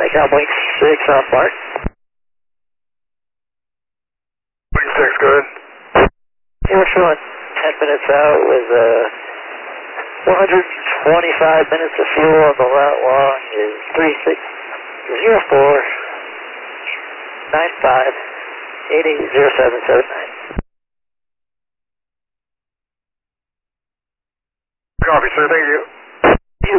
Cowboy 6 on Mark. Wing 6, go ahead. Yeah, we're showing 10 minutes out with 125 minutes of fuel on the route long is 3604 95 880779. Copy, sir. Thank you.